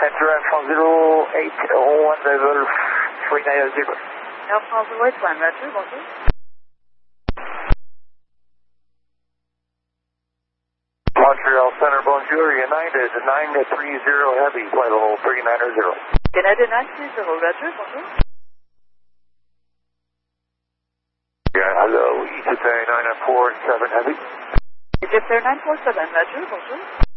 Center Alpha 08, 1 level 390. Alpha 08, 1, Roger, bonjour. Montreal Center, bonjour, United 930 Heavy, flight level 390. Canada 930, Roger, bonjour. Yeah, hello, Egypt Air 947 Heavy. Egypt Air 947, Roger, bonjour.